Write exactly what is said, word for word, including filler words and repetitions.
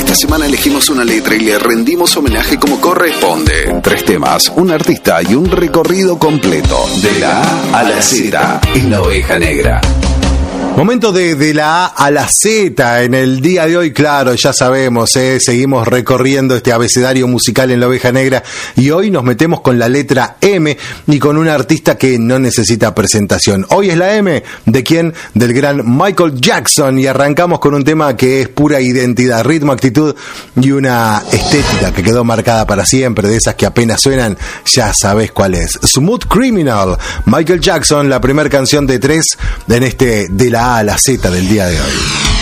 Esta semana elegimos una letra y le rendimos homenaje como corresponde. Tres temas, un artista y un recorrido completo. De la A a la Z en la Oveja Negra. Momento de, de la A a la Z en el día de hoy, claro, ya sabemos, ¿eh? Seguimos recorriendo este abecedario musical en la Oveja Negra y hoy nos metemos con la letra M y con un artista que no necesita presentación. Hoy es la M, ¿de quién? Del gran Michael Jackson, y arrancamos con un tema que es pura identidad, ritmo, actitud y una estética que quedó marcada para siempre, de esas que apenas suenan, ya sabés cuál es. Smooth Criminal, Michael Jackson, la primera canción de tres en este de la A a la Z del día de hoy.